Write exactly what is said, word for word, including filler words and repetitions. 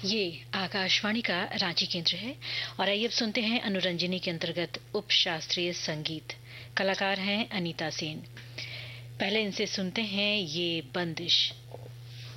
ये आकाशवाणी का रांची केंद्र है और आइए अब सुनते हैं अनुरंजनी के अंतर्गत उप शास्त्रीय संगीत। कलाकार हैं अनीता सेन। पहले इनसे सुनते हैं ये बंदिश।